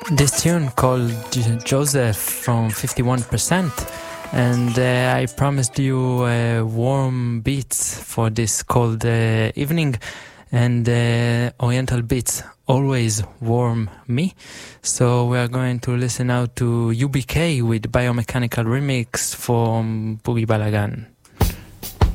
This tune called Joseph from 51%, and I promised you warm beats for this cold evening, and Oriental beats always warm me. So we are going to listen now to UBK with Biomechanical Remix from Boogie Balagan.